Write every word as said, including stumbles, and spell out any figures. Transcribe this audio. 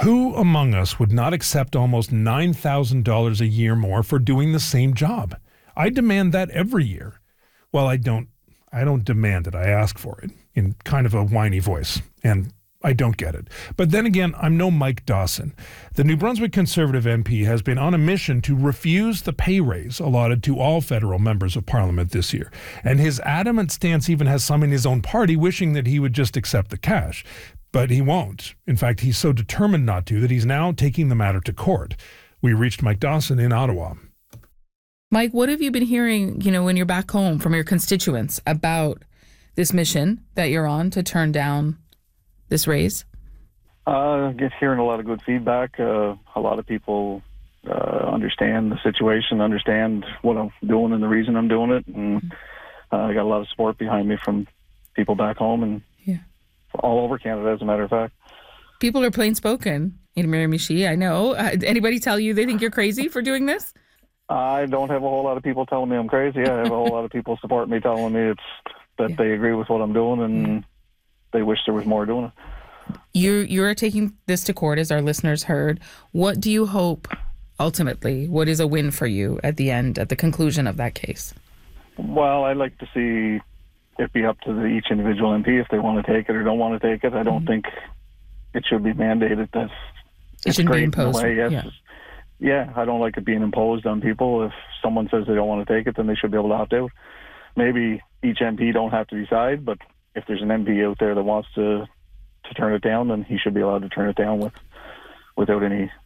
Who among us would not accept almost nine thousand dollars a year more for doing the same job? I demand that every year. Well, I don't I don't demand it. I ask for it in kind of a whiny voice, and I don't get it. But then again, I'm no Mike Dawson. The New Brunswick Conservative M P has been on a mission to refuse the pay raise allotted to all federal members of Parliament this year. And his adamant stance even has some in his own party wishing that he would just accept the cash. But he won't. In fact, he's so determined not to that he's now taking the matter to court. We reached Mike Dawson in Ottawa. Mike, what have you been hearing, you know, when you're back home from your constituents about this mission that you're on to turn down this raise? Uh, I get hearing a lot of good feedback. Uh, a lot of people uh, understand the situation, understand what I'm doing and the reason I'm doing it. And uh, I got a lot of support behind me from people back home and yeah. all over Canada, as a matter of fact. People are plain spoken in Miramichi, I know. Uh, anybody tell you they think you're crazy for doing this? I don't have a whole lot of people telling me I'm crazy. I have a whole lot of people support me, telling me it's that yeah. they agree with what I'm doing and yeah. they wish there was more doing it. You you're taking this to court, as our listeners heard. What do you hope, ultimately, what is a win for you at the end, at the conclusion of that case? Well, I'd like to see it be up to the, each individual M P if they want to take it or don't want to take it. I don't mm-hmm. think it should be mandated. That's it shouldn't be imposed. In a way, yes. Yeah. yeah, I don't like it being imposed on people. If someone says they don't want to take it, then they should be able to opt out. Maybe each M P don't have to decide, but if there's an M P out there that wants to to turn it down, then he should be allowed to turn it down with without any